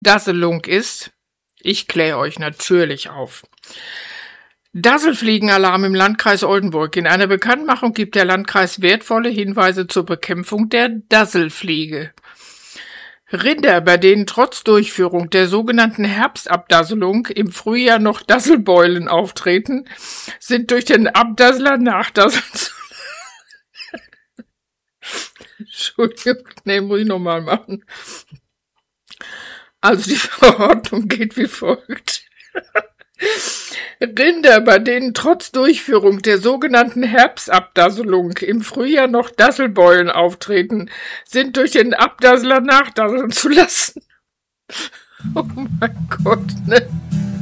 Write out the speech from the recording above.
Dasselung ist, ich kläre euch natürlich auf. Dasselfliegenalarm im Landkreis Oldenburg. In einer Bekanntmachung gibt der Landkreis wertvolle Hinweise zur Bekämpfung der Dasselfliege. Rinder, bei denen trotz Durchführung der sogenannten Herbstabdasselung im Frühjahr noch Dasselbeulen auftreten, sind durch den Abdassler nachdasseln zu Entschuldigung, nee, muss ich nochmal machen. Also die Verordnung geht wie folgt. Rinder, bei denen trotz Durchführung der sogenannten Herbstabdasselung im Frühjahr noch Dasselbeulen auftreten, sind durch den Abdassler nachdasseln zu lassen. Oh mein Gott, ne?